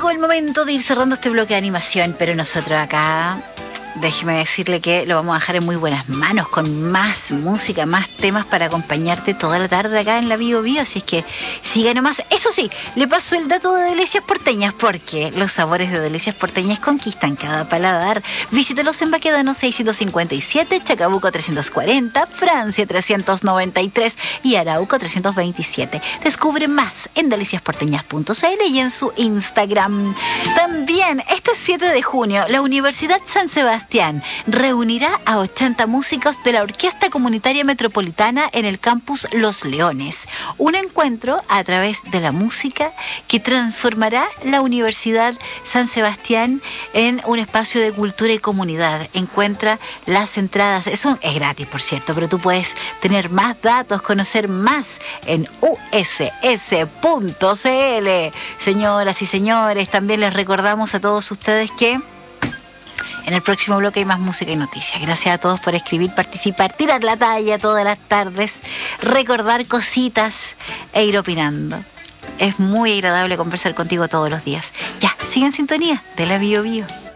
Llegó el momento de ir cerrando este bloque de animación, pero nosotros acá, déjeme decirle que lo vamos a dejar en muy buenas manos, con más música, más temas para acompañarte toda la tarde acá en la Bio Bio, así es que siga nomás. Eso sí, le paso el dato de Delicias Porteñas, porque los sabores de Delicias Porteñas conquistan cada paladar. Visítelos en Baquedano 657, Chacabuco 340, Francia 393 y Arauco 327. Descubre más en deliciasporteñas.cl y en su Instagram. También, este 7 de junio, la Universidad San Sebastián reunirá a 80 músicos de la Orquesta Comunitaria Metropolitana en el campus Los Leones. Un encuentro a través de la música que transformará la Universidad San Sebastián en un espacio de cultura y comunidad. Encuentra las entradas, eso es gratis por cierto, pero tú puedes tener más datos, conocer más en uss.cl. Señoras y señores, también les recordamos a todos ustedes que en el próximo bloque hay más música y noticias. Gracias a todos por escribir, participar, tirar la talla todas las tardes, recordar cositas e ir opinando. Es muy agradable conversar contigo todos los días. Ya, sigue en sintonía de la Bio Bio.